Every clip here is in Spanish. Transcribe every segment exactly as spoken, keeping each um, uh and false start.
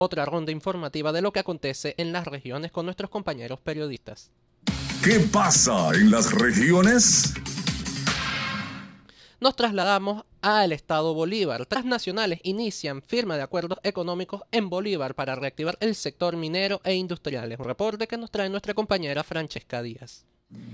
otra ronda informativa de lo que acontece en las regiones con nuestros compañeros periodistas. ¿Qué pasa en las regiones? Nos trasladamos al estado Bolívar. Transnacionales inician firma de acuerdos económicos en Bolívar para reactivar el sector minero e industrial. Es un reporte que nos trae nuestra compañera Francesca Díaz.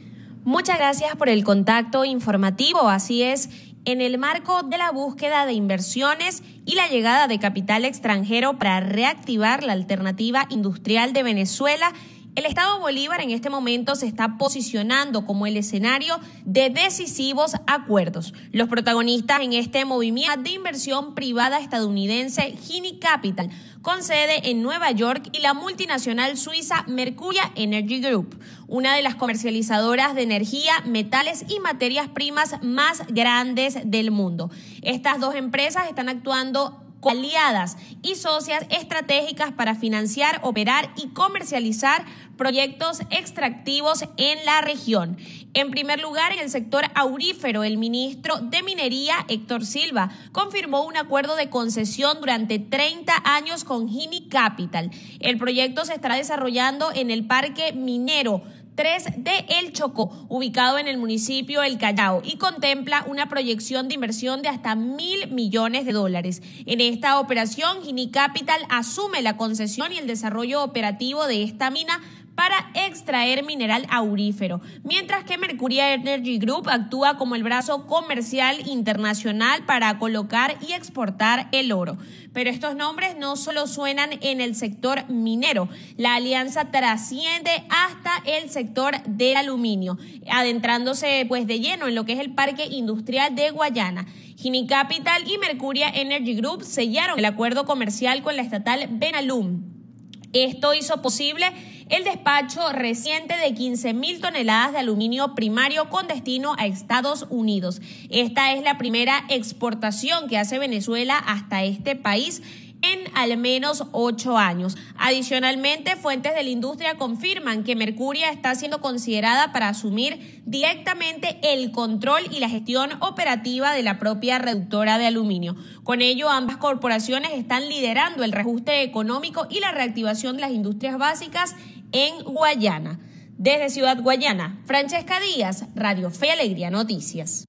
Muchas gracias por el contacto informativo. Así es, en el marco de la búsqueda de inversiones y la llegada de capital extranjero para reactivar la alternativa industrial de Venezuela, el estado Bolívar en este momento se está posicionando como el escenario de decisivos acuerdos. Los protagonistas en este movimiento de inversión privada estadounidense Gini Capital, con sede en Nueva York, y la multinacional suiza Mercuria Energy Group, una de las comercializadoras de energía, metales y materias primas más grandes del mundo. Estas dos empresas están actuando aliadas y socias estratégicas para financiar, operar y comercializar proyectos extractivos en la región. En primer lugar, en el sector aurífero, el ministro de Minería, Héctor Silva, confirmó un acuerdo de concesión durante treinta años con Gini Capital. El proyecto se estará desarrollando en el Parque Minero tres de El Chocó, ubicado en el municipio El Callao, y contempla una proyección de inversión de hasta mil millones de dólares. En esta operación, Gini Capital asume la concesión y el desarrollo operativo de esta mina para extraer mineral aurífero, mientras que Mercuria Energy Group actúa como el brazo comercial internacional para colocar y exportar el oro. Pero estos nombres no solo suenan en el sector minero, la alianza trasciende hasta el sector del aluminio, adentrándose pues de lleno en lo que es el Parque Industrial de Guayana. Gini Capital y Mercuria Energy Group sellaron el acuerdo comercial con la estatal Benalum. Esto hizo posible el despacho reciente de quince mil toneladas de aluminio primario con destino a Estados Unidos. Esta es la primera exportación que hace Venezuela hasta este país en al menos ocho años. Adicionalmente, fuentes de la industria confirman que Mercuria está siendo considerada para asumir directamente el control y la gestión operativa de la propia reductora de aluminio. Con ello, ambas corporaciones están liderando el reajuste económico y la reactivación de las industrias básicas en Guayana. Desde Ciudad Guayana, Francesca Díaz, Radio Fe y Alegría Noticias.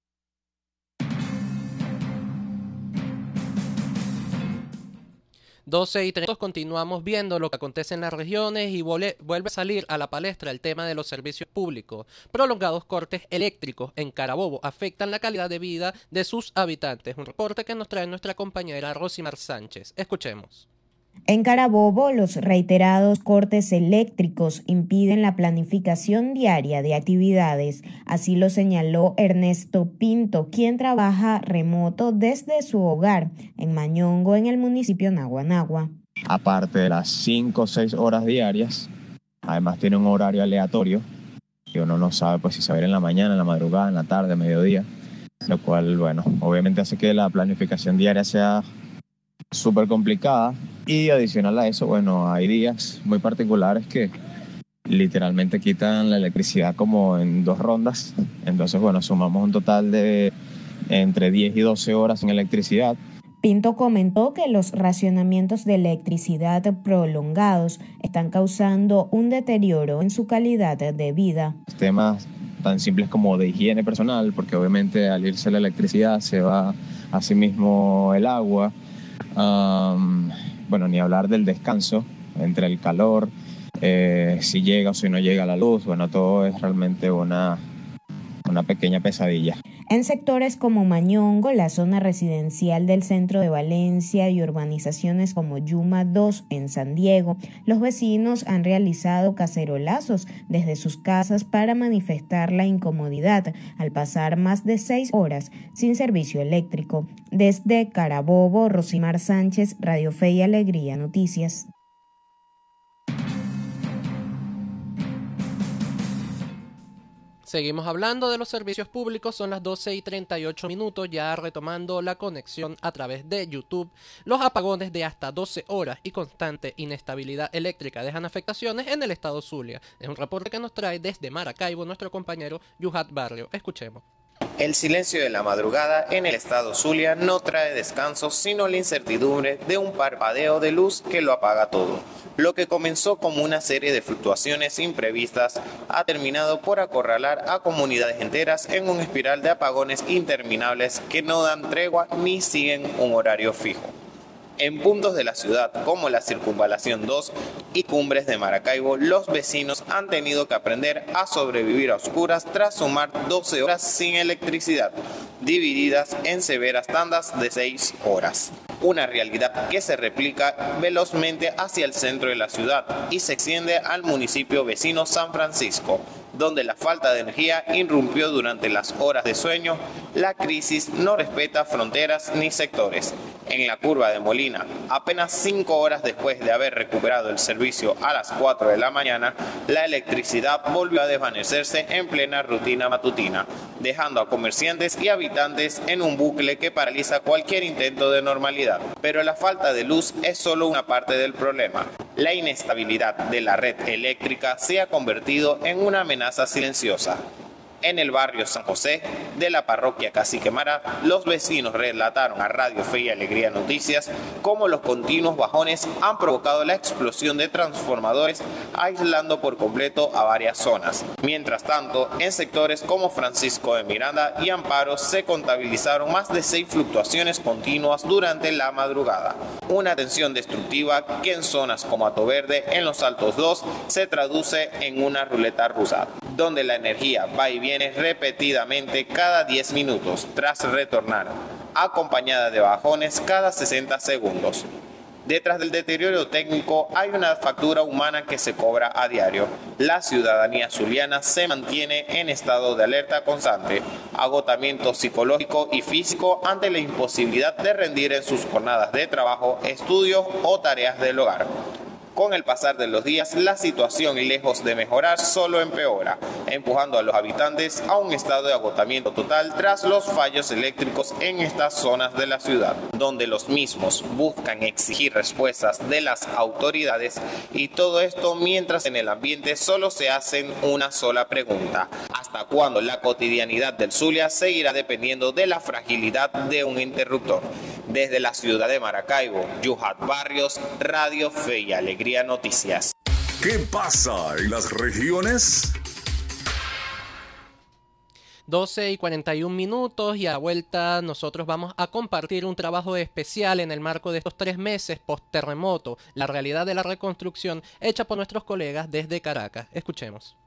doce y treinta, continuamos viendo lo que acontece en las regiones y vuelve a salir a la palestra el tema de los servicios públicos. Prolongados cortes eléctricos en Carabobo afectan la calidad de vida de sus habitantes. Un reporte que nos trae nuestra compañera Rosimar Sánchez. Escuchemos. En Carabobo, los reiterados cortes eléctricos impiden la planificación diaria de actividades. Así lo señaló Ernesto Pinto, quien trabaja remoto desde su hogar en Mañongo, en el municipio Naguanagua. Aparte de las cinco o seis horas diarias, además tiene un horario aleatorio que uno no sabe pues si se va a ir en la mañana, en la madrugada, en la tarde, mediodía, lo cual, bueno, obviamente hace que la planificación diaria sea súper complicada. Y adicional a eso, bueno, hay días muy particulares que literalmente quitan la electricidad como en dos rondas. Entonces, bueno, sumamos un total de entre diez y doce horas sin electricidad. Pinto comentó que los racionamientos de electricidad prolongados están causando un deterioro en su calidad de vida. Temas tan simples como de higiene personal, porque obviamente al irse la electricidad se va asimismo el agua. Um, bueno, ni hablar del descanso entre el calor, eh, si llega o si no llega la luz. Bueno, todo es realmente una, una pequeña pesadilla. En sectores como Mañongo, la zona residencial del centro de Valencia y urbanizaciones como Yuma dos en San Diego, los vecinos han realizado cacerolazos desde sus casas para manifestar la incomodidad al pasar más de seis horas sin servicio eléctrico. Desde Carabobo, Rosimar Sánchez, Radio Fe y Alegría Noticias. Seguimos hablando de los servicios públicos, son las doce y treinta y ocho minutos, ya retomando la conexión a través de YouTube. Los apagones de hasta doce horas y constante inestabilidad eléctrica dejan afectaciones en el estado Zulia. Es un reporte que nos trae desde Maracaibo nuestro compañero Yuhat Barrio. Escuchemos. El silencio de la madrugada en el estado Zulia no trae descanso, sino la incertidumbre de un parpadeo de luz que lo apaga todo. Lo que comenzó como una serie de fluctuaciones imprevistas ha terminado por acorralar a comunidades enteras en un espiral de apagones interminables que no dan tregua ni siguen un horario fijo. En puntos de la ciudad, como la Circunvalación dos y Cumbres de Maracaibo, los vecinos han tenido que aprender a sobrevivir a oscuras tras sumar doce horas sin electricidad, divididas en severas tandas de seis horas. Una realidad que se replica velozmente hacia el centro de la ciudad y se extiende al municipio vecino San Francisco, donde la falta de energía irrumpió durante las horas de sueño. La crisis no respeta fronteras ni sectores. En la curva de Molina, apenas cinco horas después de haber recuperado el servicio a las cuatro de la mañana, la electricidad volvió a desvanecerse en plena rutina matutina, dejando a comerciantes y habitantes en un bucle que paraliza cualquier intento de normalidad. Pero la falta de luz es solo una parte del problema. La inestabilidad de la red eléctrica se ha convertido en una amenaza silenciosa. En el barrio San José de la parroquia Cacique Mara, los vecinos relataron a Radio Fe y Alegría Noticias cómo los continuos bajones han provocado la explosión de transformadores, aislando por completo a varias zonas. Mientras tanto, en sectores como Francisco de Miranda y Amparo se contabilizaron más de seis fluctuaciones continuas durante la madrugada. Una tensión destructiva que en zonas como Hato Verde, en los Altos dos, se traduce en una ruleta rusa, donde la energía va y viene repetidamente cada diez minutos, tras retornar, acompañada de bajones cada sesenta segundos. Detrás del deterioro técnico hay una factura humana que se cobra a diario. La ciudadanía zuliana se mantiene en estado de alerta constante, agotamiento psicológico y físico ante la imposibilidad de rendir en sus jornadas de trabajo, estudios o tareas del hogar. Con el pasar de los días, la situación, lejos de mejorar, solo empeora, empujando a los habitantes a un estado de agotamiento total tras los fallos eléctricos en estas zonas de la ciudad, donde los mismos buscan exigir respuestas de las autoridades, y todo esto mientras en el ambiente solo se hacen una sola pregunta: ¿hasta cuándo la cotidianidad del Zulia seguirá dependiendo de la fragilidad de un interruptor? Desde la ciudad de Maracaibo, Yuhat Barrios, Radio Fe y Alegría Noticias. ¿Qué pasa en las regiones? doce y cuarenta y un minutos, y a la vuelta nosotros vamos a compartir un trabajo especial en el marco de estos tres meses post-terremoto, la realidad de la reconstrucción hecha por nuestros colegas desde Caracas. Escuchemos.